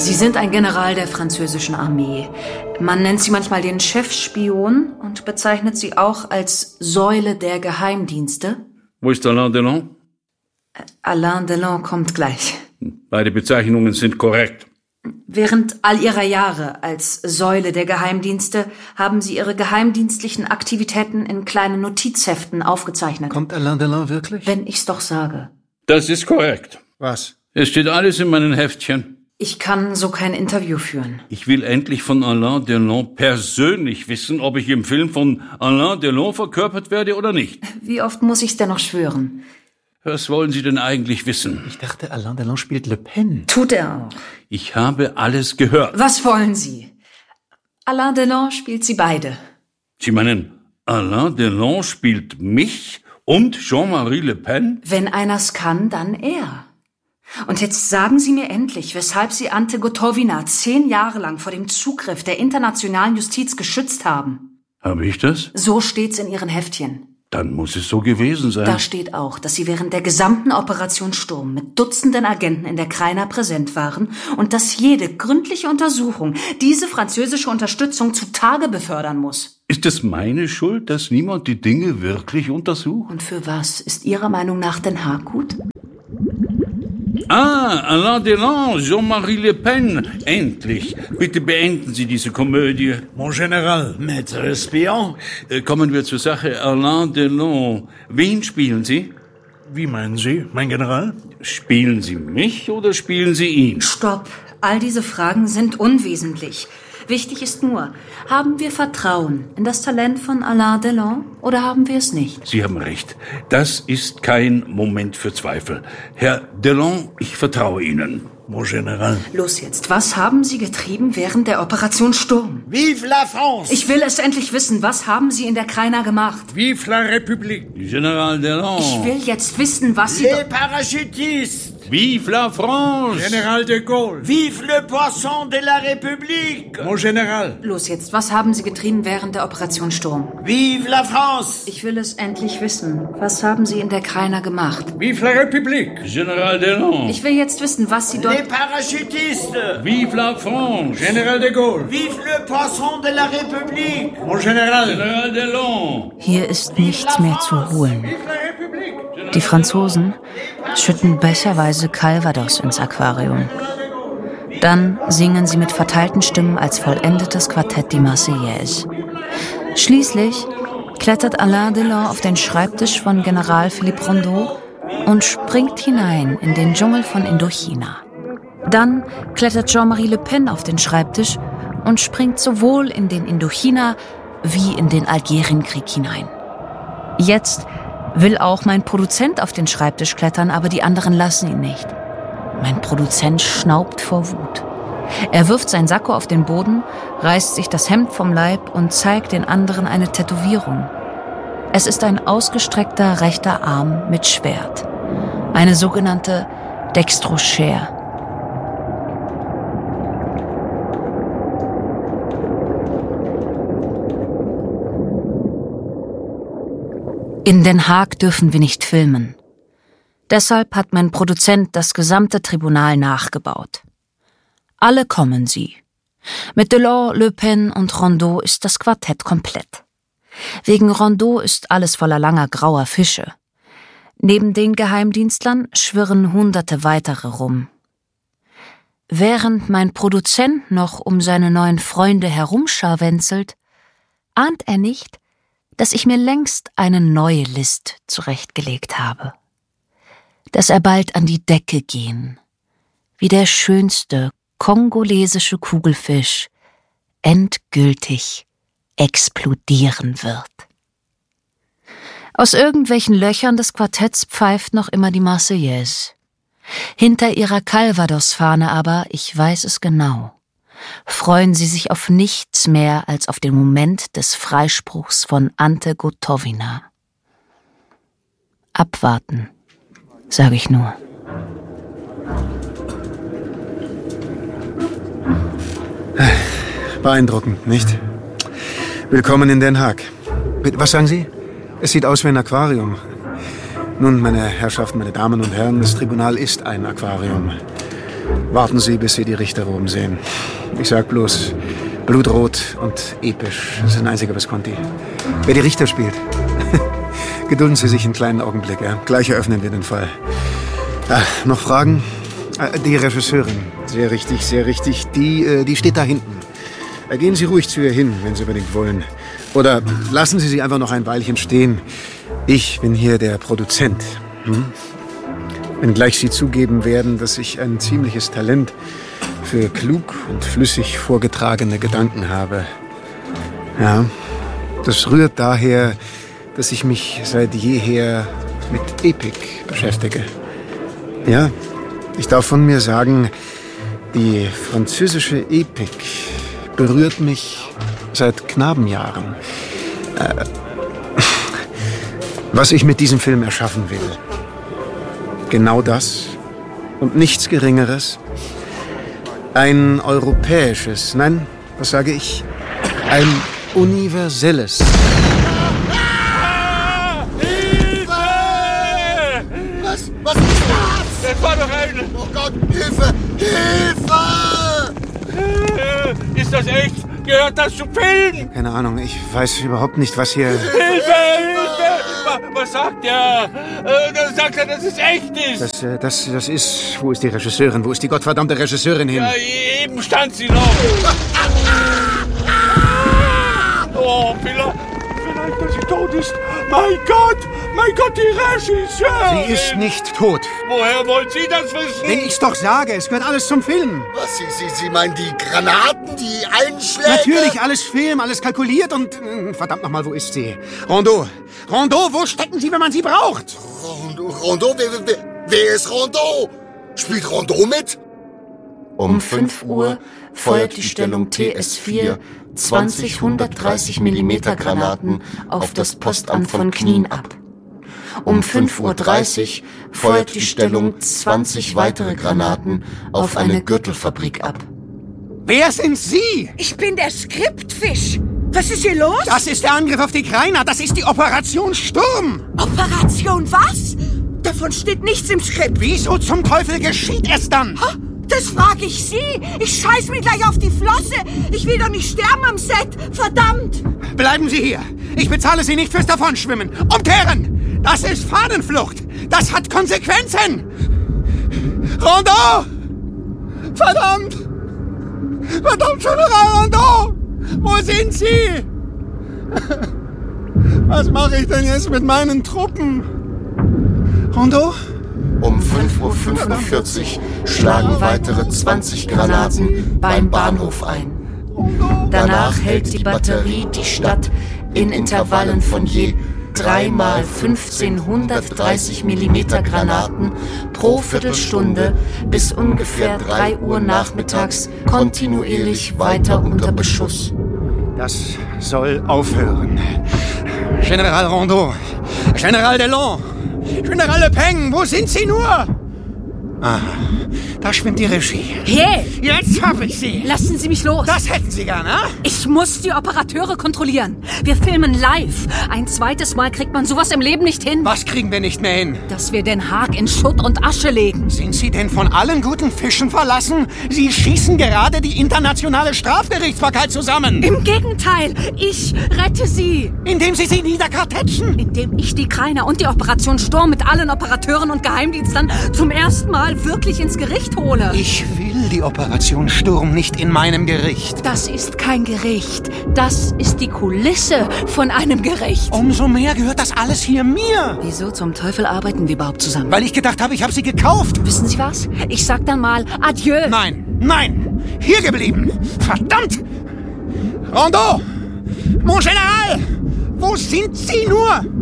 Sie sind ein General der französischen Armee. Man nennt Sie manchmal den Chefspion und bezeichnet Sie auch als Säule der Geheimdienste. Wo ist Alain Delon? Alain Delon kommt gleich. Beide Bezeichnungen sind korrekt. Während all Ihrer Jahre als Säule der Geheimdienste haben Sie Ihre geheimdienstlichen Aktivitäten in kleinen Notizheften aufgezeichnet. Kommt Alain Delon wirklich? Wenn ich's doch sage. Das ist korrekt. Was? Es steht alles in meinen Heftchen. Ich kann so kein Interview führen. Ich will endlich von Alain Delon persönlich wissen, ob ich im Film von Alain Delon verkörpert werde oder nicht. Wie oft muss ich's denn noch schwören? Was wollen Sie denn eigentlich wissen? Ich dachte, Alain Delon spielt Le Pen. Tut er auch. Ich habe alles gehört. Was wollen Sie? Alain Delon spielt Sie beide. Sie meinen, Alain Delon spielt mich und Jean-Marie Le Pen? Wenn einer's kann, dann er. Und jetzt sagen Sie mir endlich, weshalb Sie Ante Gotovina 10 Jahre lang vor dem Zugriff der internationalen Justiz geschützt haben. Habe ich das? So steht's in Ihren Heftchen. Dann muss es so gewesen sein. Da steht auch, dass Sie während der gesamten Operation Sturm mit Dutzenden Agenten in der Kraina präsent waren und dass jede gründliche Untersuchung diese französische Unterstützung zutage befördern muss. Ist es meine Schuld, dass niemand die Dinge wirklich untersucht? Und für was ist Ihrer Meinung nach Den Haag gut? Alain Delon, Jean-Marie Le Pen. Endlich. Bitte beenden Sie diese Komödie. Mon Général, Maître Espion. Kommen wir zur Sache. Alain Delon. Wen spielen Sie? Wie meinen Sie, mein General? Spielen Sie mich oder spielen Sie ihn? Stopp. All diese Fragen sind unwesentlich. Wichtig ist nur, haben wir Vertrauen in das Talent von Alain Delon oder haben wir es nicht? Sie haben recht. Das ist kein Moment für Zweifel. Herr Delon, ich vertraue Ihnen. Mon Général. Los jetzt, was haben Sie getrieben während der Operation Sturm? Vive la France! Ich will es endlich wissen, was haben Sie in der Kraina gemacht? Vive la République! General Delon. Ich will jetzt wissen, was Sie... Les parachutistes! Vive la France! Général de Gaulle! Vive le poisson de la République! Mon Général! Los jetzt, was haben Sie getrieben während der Operation Sturm? Vive la France! Ich will es endlich wissen. Was haben Sie in der Kraina gemacht? Vive la République! General Delon. Ich will jetzt wissen, was Sie dort... Les parachutistes! Vive la France! Général de Gaulle! Vive le poisson de la République! Mon Général! General Delon. Hier ist nichts mehr zu holen. Vive la République! Die Franzosen schütten becherweise Calvados ins Aquarium. Dann singen sie mit verteilten Stimmen als vollendetes Quartett die Marseillaise. Schließlich klettert Alain Delon auf den Schreibtisch von General Philippe Rondeau und springt hinein in den Dschungel von Indochina. Dann klettert Jean-Marie Le Pen auf den Schreibtisch und springt sowohl in den Indochina wie in den Algerienkrieg hinein. Jetzt will auch mein Produzent auf den Schreibtisch klettern, aber die anderen lassen ihn nicht. Mein Produzent schnaubt vor Wut. Er wirft sein Sakko auf den Boden, reißt sich das Hemd vom Leib und zeigt den anderen eine Tätowierung. Es ist ein ausgestreckter rechter Arm mit Schwert. Eine sogenannte Dextrochère. In Den Haag dürfen wir nicht filmen. Deshalb hat mein Produzent das gesamte Tribunal nachgebaut. Alle kommen sie. Mit Delon, Le Pen und Rondeau ist das Quartett komplett. Wegen Rondeau ist alles voller langer grauer Fische. Neben den Geheimdienstlern schwirren Hunderte weitere rum. Während mein Produzent noch um seine neuen Freunde herumscharwenzelt, ahnt er nicht, dass ich mir längst eine neue List zurechtgelegt habe. Dass er bald an die Decke gehen, wie der schönste kongolesische Kugelfisch endgültig explodieren wird. Aus irgendwelchen Löchern des Quartetts pfeift noch immer die Marseillaise. Hinter ihrer Calvados-Fahne aber, ich weiß es genau, freuen sie sich auf nichts mehr als auf den Moment des Freispruchs von Ante Gotovina. Abwarten, sage ich nur. Beeindruckend, nicht? Willkommen in Den Haag. Was sagen Sie? Es sieht aus wie ein Aquarium. Nun, meine Herrschaften, meine Damen und Herren, das Tribunal ist ein Aquarium. Warten Sie, bis Sie die Richter oben sehen. Ich sag bloß, blutrot und episch. Das ist ein einziger Visconti. Wer die Richter spielt. Gedulden Sie sich einen kleinen Augenblick, ja? Gleich eröffnen wir den Fall. Noch Fragen? Die Regisseurin. Sehr richtig, sehr richtig. Die steht da hinten. Gehen Sie ruhig zu ihr hin, wenn Sie unbedingt wollen. Oder lassen Sie sie einfach noch ein Weilchen stehen. Ich bin hier der Produzent. Wenngleich Sie zugeben werden, dass ich ein ziemliches Talent für klug und flüssig vorgetragene Gedanken habe. Ja, das rührt daher, dass ich mich seit jeher mit Epik beschäftige. Ja, ich darf von mir sagen, die französische Epik berührt mich seit Knabenjahren. Was ich mit diesem Film erschaffen will. Genau das und nichts Geringeres. Ein europäisches, nein, was sage ich? Ein universelles. Hilfe! Was ist das? Das war doch eine. Oh Gott, Hilfe! Hilfe! Ist das echt? Gehört das zum Film? Keine Ahnung, ich weiß überhaupt nicht, was hier... Hilfe! Hilfe! Was sagt er? Dann sagt er, dass es echt ist. Das ist... Wo ist die Regisseurin? Wo ist die gottverdammte Regisseurin hin? Ja, eben stand sie noch. Oh, vielleicht, dass sie tot ist. Mein Gott, die Regisseurin. Sie ist nicht tot. Woher wollen Sie das wissen? Wenn ich's doch sage, es gehört alles zum Film. Was, Sie meinen die Granaten, die Einschläge? Natürlich, alles Film, alles kalkuliert und... verdammt nochmal, wo ist sie? Rondeau, wo stecken Sie, wenn man sie braucht? Rondeau? Wer ist Rondeau? Spielt Rondeau mit? Um 5 Uhr feuert die Stellung TS4 20 130 mm Granaten auf das Postamt von Knien ab. Um 5:30 Uhr feuert die Stellung 20 weitere Granaten auf eine Gürtelfabrik ab. Wer sind Sie? Ich bin der Skriptfisch. Was ist hier los? Das ist der Angriff auf die Kreiner. Das ist die Operation Sturm. Operation was? Davon steht nichts im Skript. Wieso zum Teufel geschieht es dann? Ha, das frage ich Sie. Ich scheiß mir gleich auf die Flosse. Ich will doch nicht sterben am Set. Verdammt. Bleiben Sie hier. Ich bezahle Sie nicht fürs Davonschwimmen. Umkehren! Das ist Fahnenflucht. Das hat Konsequenzen. Rondeau! Verdammt! Verdammt, General Rondeau! Wo sind Sie? Was mache ich denn jetzt mit meinen Truppen? Rondeau? Um 5:45 Uhr schlagen weitere 20 Granaten beim Bahnhof ein. Danach hält die Batterie die Stadt in Intervallen von je 3 mal 1530 mm Granaten pro Viertelstunde bis ungefähr 3 Uhr nachmittags kontinuierlich weiter unter Beschuss. Das soll aufhören. General Rondeau, General Delon, General Le Pen, wo sind Sie nur? Ah, da schwimmt die Regie. Hey! Jetzt hab ich Sie. Lassen Sie mich los. Das hätten Sie gern, ah? Ich muss die Operateure kontrollieren. Wir filmen live. Ein zweites Mal kriegt man sowas im Leben nicht hin. Was kriegen wir nicht mehr hin? Dass wir Den Haag in Schutt und Asche legen. Sind Sie denn von allen guten Fischen verlassen? Sie schießen gerade die internationale Strafgerichtsbarkeit zusammen. Im Gegenteil, ich rette Sie. Indem Sie sie niederkartätschen. Indem ich die Kreiner und die Operation Sturm mit allen Operateuren und Geheimdienstern zum ersten Mal wirklich ins Gericht hole. Ich will die Operation Sturm nicht in meinem Gericht. Das ist kein Gericht. Das ist die Kulisse von einem Gericht. Umso mehr gehört das alles hier mir. Wieso zum Teufel arbeiten wir überhaupt zusammen? Weil ich gedacht habe, ich habe sie gekauft. Wissen Sie was? Ich sag dann mal Adieu. Nein, hier geblieben. Verdammt! Rondeau! Mon General! Wo sind Sie nur?